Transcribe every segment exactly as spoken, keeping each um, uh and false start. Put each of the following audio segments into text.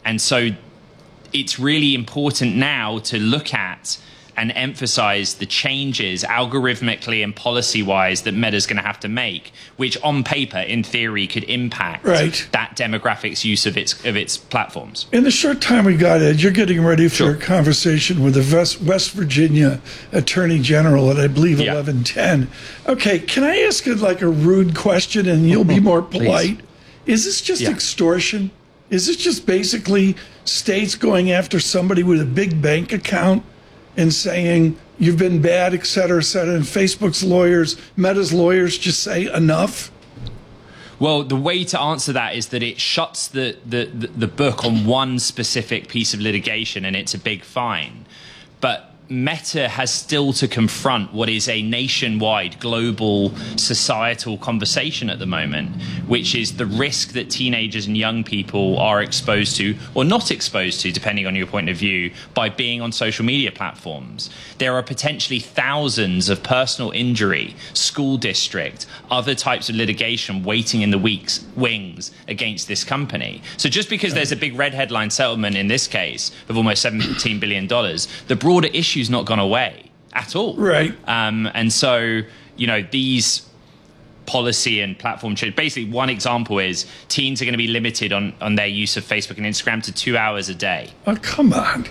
And so it's really important now to look at and emphasize the changes algorithmically and policy-wise that Meta's going to have to make, which on paper, in theory, could impact right. that demographics use of its of its platforms. In the short time we got, Ed, you're getting ready for sure. a conversation with the West, West Virginia Attorney General at, I believe, yeah. eleven ten. Okay, can I ask you like a rude question and you'll be more polite? Is this just yeah. extortion? Is this just basically states going after somebody with a big bank account and saying, you've been bad, et cetera, et cetera, and Facebook's lawyers, Meta's lawyers just say enough? Well, the way to answer that is that it shuts the, the, the, the book on one specific piece of litigation and it's a big fine. But Meta has still to confront what is a nationwide, global, societal conversation at the moment, which is the risk that teenagers and young people are exposed to, or not exposed to, depending on your point of view, by being on social media platforms. There are potentially thousands of personal injury, school district, other types of litigation waiting in the weeks, wings against this company. So just because there's a big red headline settlement in this case of almost seventeen billion dollars, the broader issue has not gone away at all. Right. Um, and so, you know, these policy and platform change. Basically, one example is teens are going to be limited on, on their use of Facebook and Instagram to two hours a day. Oh, come on.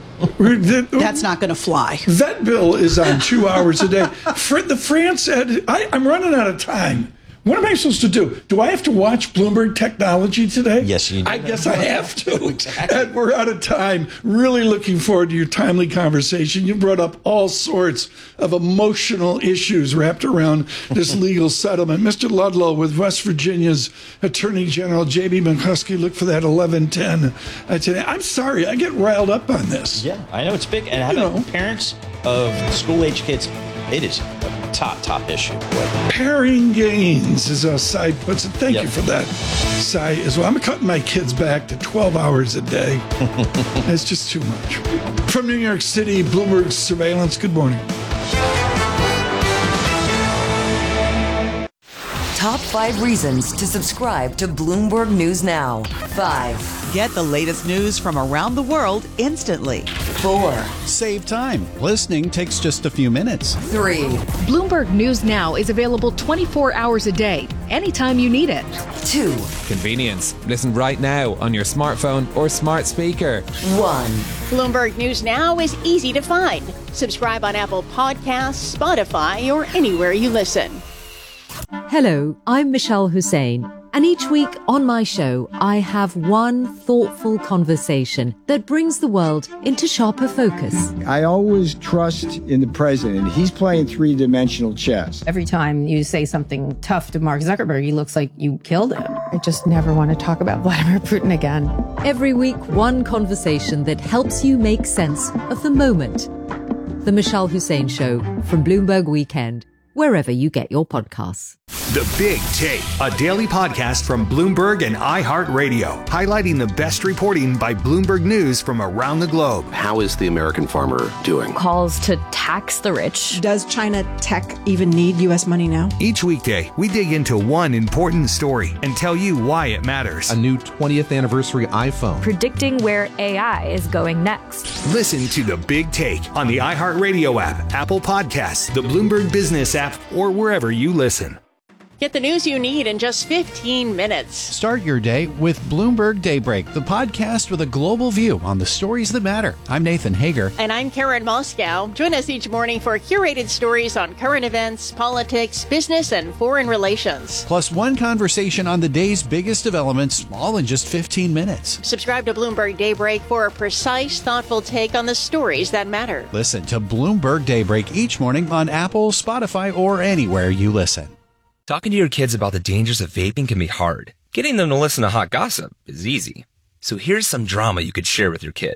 That's not going to fly. That bill is on two hours a day. For the France, Ed, I, I'm running out of time. What am I supposed to do? Do I have to watch Bloomberg Technology today? Yes, you do. I guess I have to. Exactly. And we're out of time. Really looking forward to your timely conversation. You brought up all sorts of emotional issues wrapped around this legal settlement. Mister Ludlow with West Virginia's Attorney General J B McCuskey. Look for that eleven ten uh, today. I'm sorry, I get riled up on this. Yeah, I know it's big. And how You about know. parents of school-age kids? It is a top, top issue. Pairing gains, as our side puts it. Thank Yep. you for that, Sai, as well. I'm cutting my kids back to twelve hours a day. That's just too much. From New York City, Bloomberg Surveillance, good morning. Top five reasons to subscribe to Bloomberg News Now. Five. Get the latest news from around the world instantly. Four. Save time. Listening takes just a few minutes. Three. Bloomberg News Now is available twenty-four hours a day, anytime you need it. Two. Convenience. Listen right now on your smartphone or smart speaker. One. Bloomberg News Now is easy to find. Subscribe on Apple Podcasts, Spotify, or anywhere you listen. Hello, I'm Michelle Hussein, and each week on my show, I have one thoughtful conversation that brings the world into sharper focus. I always trust in the president. He's playing three-dimensional chess. Every time you say something tough to Mark Zuckerberg, he looks like you killed him. I just never want to talk about Vladimir Putin again. Every week, one conversation that helps you make sense of the moment. The Michelle Hussein Show from Bloomberg Weekend, wherever you get your podcasts. The Big Take, a daily podcast from Bloomberg and iHeartRadio, highlighting the best reporting by Bloomberg News from around the globe. How is the American farmer doing? Calls to tax the rich. Does China tech even need U S money now? Each weekday, we dig into one important story and tell you why it matters. A new twentieth anniversary iPhone. Predicting where A I is going next. Listen to The Big Take on the iHeartRadio app, Apple Podcasts, the Bloomberg Business app, or wherever you listen. Get the news you need in just fifteen minutes. Start your day with Bloomberg Daybreak, the podcast with a global view on the stories that matter. I'm Nathan Hager. And I'm Karen Moscow. Join us each morning for curated stories on current events, politics, business, and foreign relations. Plus one conversation on the day's biggest developments, all in just fifteen minutes. Subscribe to Bloomberg Daybreak for a precise, thoughtful take on the stories that matter. Listen to Bloomberg Daybreak each morning on Apple, Spotify, or anywhere you listen. Talking to your kids about the dangers of vaping can be hard. Getting them to listen to hot gossip is easy. So here's some drama you could share with your kid.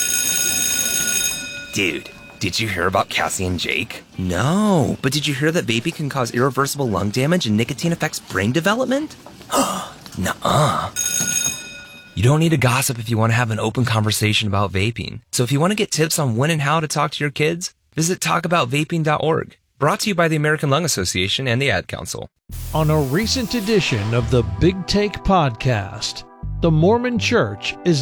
Dude, did you hear about Cassie and Jake? No, but did you hear that vaping can cause irreversible lung damage and nicotine affects brain development? Nuh-uh. You don't need to gossip if you want to have an open conversation about vaping. So if you want to get tips on when and how to talk to your kids, visit talk about vaping dot org. Brought to you by the American Lung Association and the Ad Council. On a recent edition of the Big Take podcast, the Mormon Church is